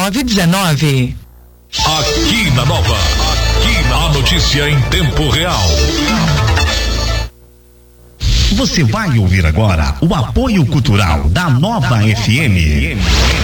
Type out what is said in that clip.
9919. Aqui na Nova, a notícia em tempo real. Você vai ouvir agora o apoio cultural da Nova FM.